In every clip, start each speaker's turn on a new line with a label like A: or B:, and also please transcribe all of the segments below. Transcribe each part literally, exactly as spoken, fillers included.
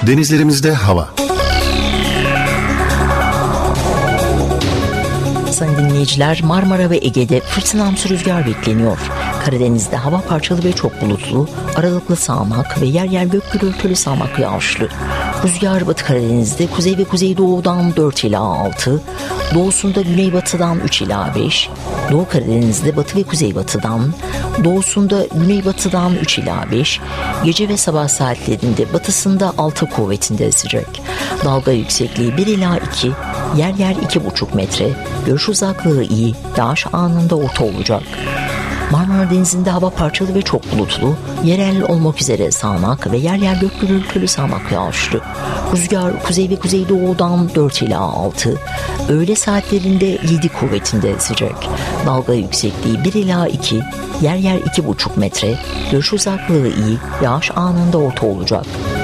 A: Denizlerimizde hava.
B: Sayın dinleyiciler, Marmara ve Ege'de fırtınamsı rüzgar bekleniyor. Karadeniz'de hava parçalı ve çok bulutlu, aralıklı sağanak ve yer yer gök gürültülü sağanak yağışlı. Rüzgar Batı Karadeniz'de kuzey ve kuzeydoğudan dört ila altı, doğusunda güneybatıdan üç ila beş, Doğu Karadeniz'de batı ve kuzeybatıdan, doğusunda güneybatıdan üç ila beş, gece ve sabah saatlerinde batısında altı kuvvetinde esecek. Dalga yüksekliği bir ila iki, yer yer iki buçuk metre, görüş uzaklığı iyi, yağış anında orta olacak. Marmara Denizi'nde hava parçalı ve çok bulutlu, yerel olmak üzere sağanak ve yer yer gök gürültülü sağanak yağışlı. Rüzgar kuzey ve kuzeydoğudan dört ila altı, öğle saatlerinde yedi kuvvetinde esecek. Dalga yüksekliği bir ila iki, yer yer iki buçuk metre, görüş uzaklığı iyi, yağış anında orta olacak.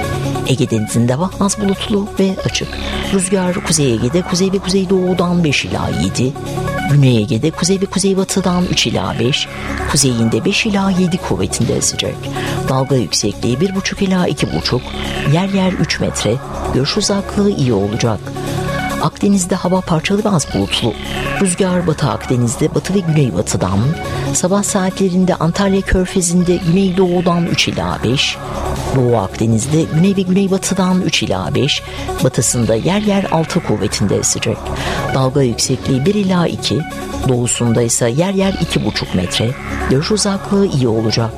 B: Ege Denizi'nde hava az bulutlu ve açık. Rüzgar Kuzey Ege'de kuzey ve kuzeydoğudan beş ila yedi, Güney Ege'de kuzey ve kuzeybatıdan üç ila beş, kuzeyinde beş ila yedi kuvvetinde esecek. Dalga yüksekliği bir buçuk ila iki buçuk, yer yer üç metre, görüş uzaklığı iyi olacak. Akdeniz'de hava parçalı ve az bulutlu. Rüzgar Batı Akdeniz'de batı ve güneybatıdan, sabah saatlerinde Antalya Körfezi'nde güneydoğudan üç ila beş, Doğu Akdeniz'de güney ve güneybatıdan üç ila beş, batısında yer yer altı kuvvetinde esecek. Dalga yüksekliği bir ila iki, doğusunda ise yer yer iki buçuk metre, görüş uzaklığı iyi olacak.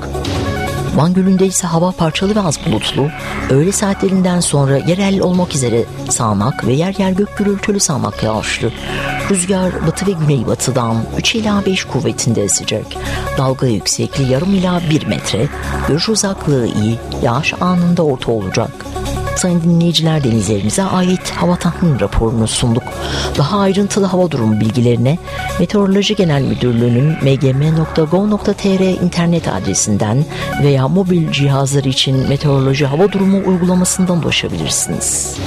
B: Van Gölü'nde ise hava parçalı ve az bulutlu, öğle saatlerinden sonra yerel olmak üzere sağanak ve yer yer gök gürültülü sağanak yağışlı. Rüzgar batı ve güneybatıdan üç ila beş kuvvetinde esecek. Dalga yüksekliği yarım ila bir metre, görüş uzaklığı iyi, yağış anında orta olacak. Sayın dinleyiciler, denizlerimize ait hava tahmin raporunu sunduk. Daha ayrıntılı hava durumu bilgilerine Meteoroloji Genel Müdürlüğü'nün m g m nokta gov nokta t r internet adresinden veya mobil cihazlar için meteoroloji hava durumu uygulamasından ulaşabilirsiniz.